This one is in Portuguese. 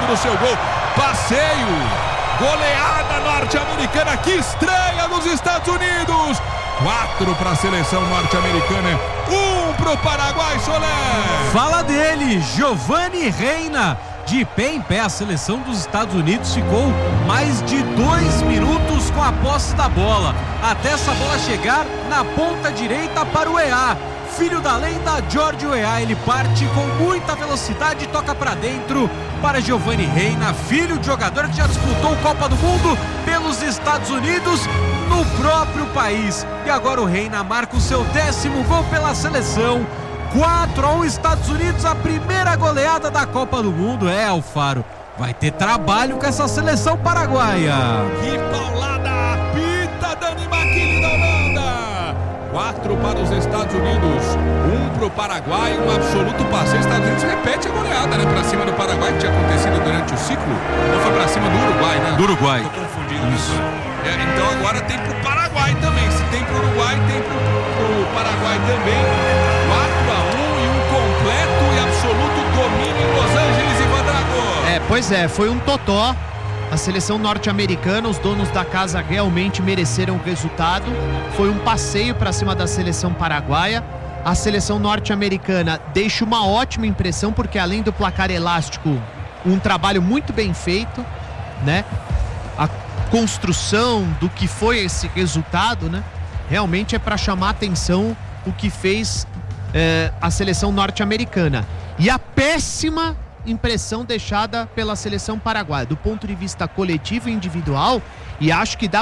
do seu gol. Passeio, goleada norte-americana, que estreia nos Estados Unidos. 4 para a seleção norte-americana, 1 para o Paraguai, Soler. Fala dele, Giovani Reina. De pé em pé, a seleção dos Estados Unidos ficou mais de 2 minutos com a posse da bola, até essa bola chegar na ponta direita para o EA. Filho da lenda, Jorge Weah, ele parte com muita velocidade e toca para dentro para Giovani Reina, filho de jogador que já disputou Copa do Mundo pelos Estados Unidos no próprio país. E agora o Reina marca o seu 10º gol pela seleção. 4-1 Estados Unidos, a primeira goleada da Copa do Mundo. Alfaro, vai ter trabalho com essa seleção paraguaia. Que paulada, apita Dani Maquini da Holanda. 4 para os Estados Unidos, 1 para o Paraguai, um absoluto passeio. Estados Unidos repete a goleada, né, para cima do Paraguai, que tinha acontecido durante o ciclo. Ou foi para cima do Uruguai, né? Do Uruguai. Tô confundindo isso. Então agora tem pro Paraguai também. Se tem pro Uruguai, tem pro Paraguai também. 4-1 e um completo e absoluto domínio em Los Angeles, Ivan Drago. Pois é, foi um totó. A seleção norte-americana, os donos da casa realmente mereceram o resultado. Foi um passeio para cima da seleção paraguaia. A seleção norte-americana deixa uma ótima impressão, porque além do placar elástico, um trabalho muito bem feito, né? A construção do que foi esse resultado, né? Realmente é para chamar atenção o que fez a seleção norte-americana. E a péssima impressão deixada pela seleção paraguaia, do ponto de vista coletivo e individual, e acho que dá